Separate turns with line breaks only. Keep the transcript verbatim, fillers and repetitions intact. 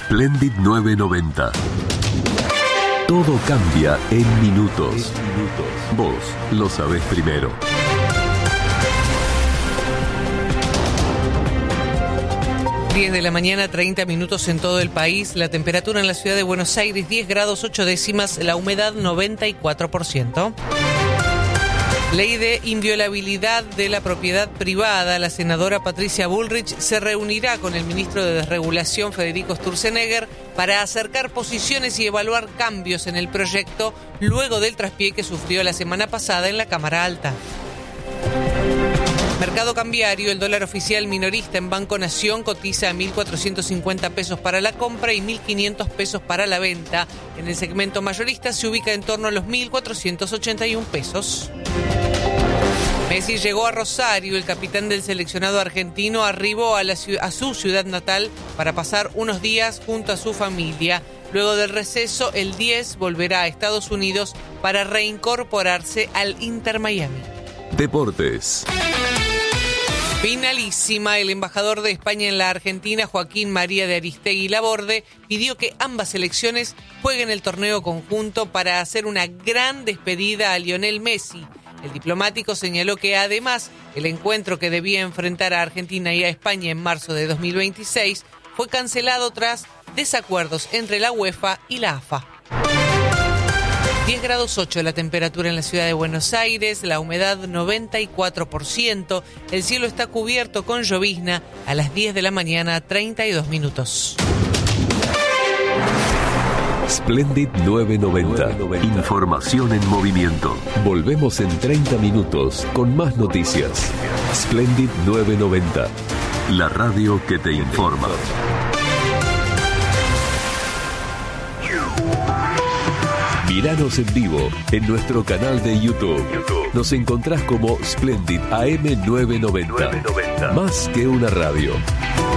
Splendid nueve noventa. Todo cambia en minutos. Vos lo sabés primero.
diez de la mañana, treinta minutos en todo el país. La temperatura en la ciudad de Buenos Aires, diez grados ocho décimas. La humedad, noventa y cuatro por ciento. Ley de inviolabilidad de la propiedad privada. La senadora Patricia Bullrich se reunirá con el ministro de Desregulación, Federico Sturzenegger, para acercar posiciones y evaluar cambios en el proyecto luego del traspié que sufrió la semana pasada en la Cámara Alta. Mercado cambiario, el dólar oficial minorista en Banco Nación cotiza a mil cuatrocientos cincuenta pesos para la compra y mil quinientos pesos para la venta. En el segmento mayorista se ubica en torno a los mil cuatrocientos ochenta y uno pesos. Messi llegó a Rosario. El capitán del seleccionado argentino arribó a, la, a su ciudad natal para pasar unos días junto a su familia. Luego del receso, el diez volverá a Estados Unidos para reincorporarse al Inter Miami.
Deportes.
Finalísima. El embajador de España en la Argentina, Joaquín María de Aristegui Laborde, pidió que ambas selecciones jueguen el torneo conjunto para hacer una gran despedida a Lionel Messi. El diplomático señaló que además el encuentro que debía enfrentar a Argentina y a España en marzo de dos mil veintiséis fue cancelado tras desacuerdos entre la UEFA y la A F A. diez grados ocho la temperatura en la ciudad de Buenos Aires, la humedad noventa y cuatro por ciento, el cielo está cubierto con llovizna a las diez de la mañana, treinta y dos minutos.
Splendid nueve noventa. Información en movimiento. Volvemos en treinta minutos con más noticias. Splendid nueve noventa. La radio que te informa. Miranos en vivo en nuestro canal de YouTube. Nos encontrás como Splendid A M nueve noventa. Más que una radio.